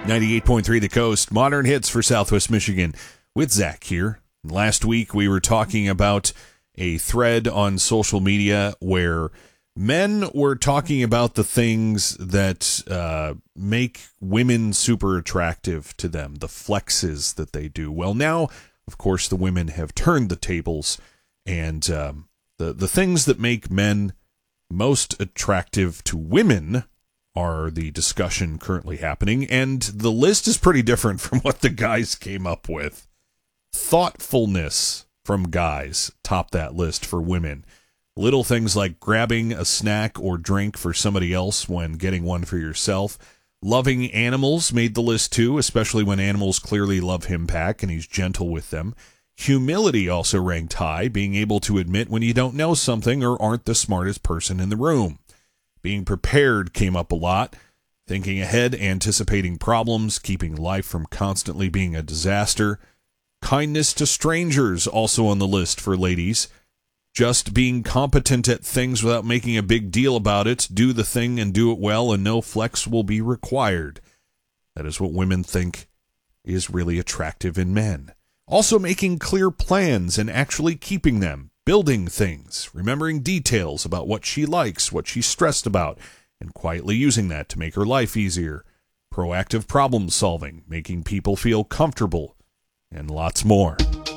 98.3 The Coast, modern hits for Southwest Michigan with Zach here. Last week we were talking about a thread on social media where men were talking about the things that make women super attractive to them, the flexes that they do. Well, now, of course, the women have turned the tables, and the things that make men most attractive to women are the discussion currently happening, and the list is pretty different from what the guys came up with. Thoughtfulness from guys top that list for women. Little things like grabbing a snack or drink for somebody else when getting one for yourself. Loving animals made the list too, especially when animals clearly love him back and he's gentle with them. Humility also ranked high, being able to admit when you don't know something or aren't the smartest person in the room. Being prepared came up a lot. Thinking ahead, anticipating problems, keeping life from constantly being a disaster. Kindness to strangers also on the list for ladies. Just being competent at things without making a big deal about it. Do the thing and do it well, and no flex will be required. That is what women think is really attractive in men. Also making clear plans and actually keeping them. Building things, remembering details about what she likes, what she's stressed about, and quietly using that to make her life easier. Proactive problem solving, making people feel comfortable, and lots more.